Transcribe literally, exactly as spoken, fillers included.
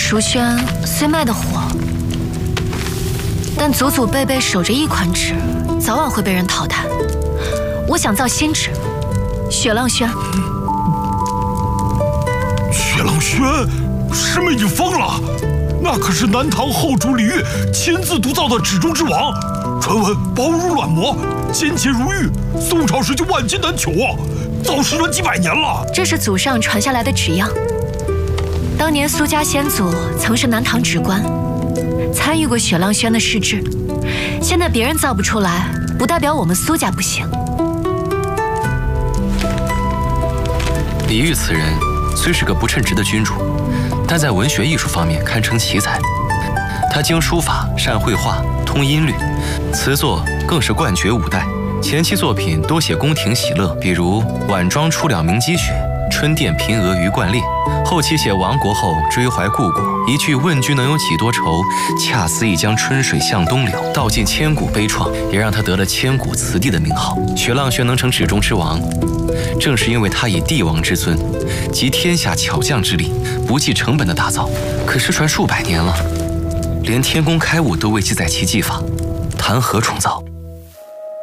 淑轩虽卖得火，但祖祖辈辈守着一款纸，早晚会被人淘汰。我想造新纸，雪浪轩。 雪浪轩，师妹你疯了！那可是南唐后主李煜亲自独造的纸中之王，传闻薄如卵膜，坚洁如玉，宋朝时就万金难求啊，造时了几百年了。 这是祖上传下来的纸样。当年苏家先祖曾是南唐纸官，参与过雪浪轩的试制。现在别人造不出来，不代表我们苏家不行。 李煜此人虽是个不称职的君主，但在文学艺术方面堪称奇才。他精书法，善绘画，通音律，词作更是冠绝五代。前期作品多写宫廷喜乐，比如《晚妆初了明积雪》《春殿平娥鱼贯列》。后期写亡国后追怀故国，一句问君能有几多愁，恰似一江春水向东流，道尽千古悲怆，也让他得了千古词帝的名号。雪浪轩能成纸中之王，正是因为他以帝王之尊集天下巧匠之力，不计成本的打造。可失传数百年了，连天工开物都未记载其技法，谈何重造？